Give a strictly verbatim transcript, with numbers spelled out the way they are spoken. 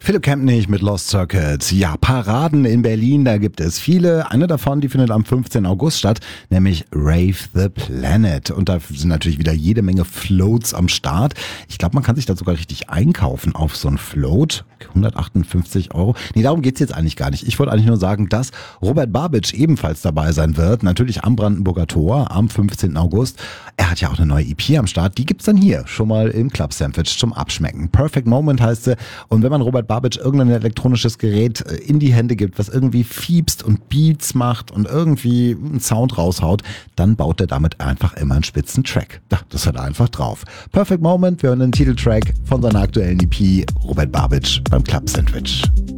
Philipp Kempnich mit Lost Circuit. Ja, Paraden in Berlin, da gibt es viele. Eine davon, die findet am fünfzehnten August statt, nämlich Rave the Planet. Und da sind natürlich wieder jede Menge Floats am Start. Ich glaube, man kann sich da sogar richtig einkaufen auf so einen Float. hundertachtundfünfzig Euro. Nee, darum geht's jetzt eigentlich gar nicht. Ich wollte eigentlich nur sagen, dass Robert Babic ebenfalls dabei sein wird. Natürlich am Brandenburger Tor am fünfzehnten August. Er hat ja auch eine neue E P am Start. Die gibt's dann hier schon mal im Club Sandwich zum Abschmecken. Perfect Moment heißt sie. Und wenn man Robert Babic irgendein elektronisches Gerät in die Hände gibt, was irgendwie fiepst und Beats macht und irgendwie einen Sound raushaut, dann baut er damit einfach immer einen spitzen Track. Das hat er einfach drauf. Perfect Moment, wir hören den Titeltrack von seiner aktuellen E P Robert Babic beim Club Sandwich.